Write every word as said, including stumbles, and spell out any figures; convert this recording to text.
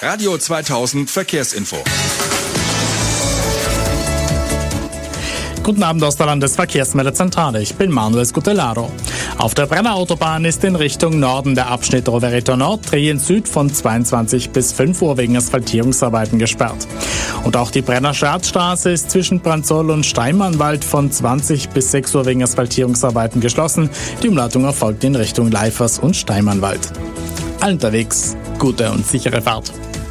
Radio zweitausend Verkehrsinfo. Guten Abend aus der Landesverkehrsmeldezentrale. Ich bin Manuel Scutellaro. Auf der Brenner Autobahn ist in Richtung Norden der Abschnitt Rovereto Nord, Trien Süd von zweiundzwanzig bis fünf Uhr wegen Asphaltierungsarbeiten gesperrt. Und auch die Brenner Schwarzstraße ist zwischen Branzoll und Steinmannwald von zwanzig bis sechs Uhr wegen Asphaltierungsarbeiten geschlossen. Die Umleitung erfolgt in Richtung Leifers und Steinmannwald. Allen unterwegs, gute und sichere Fahrt.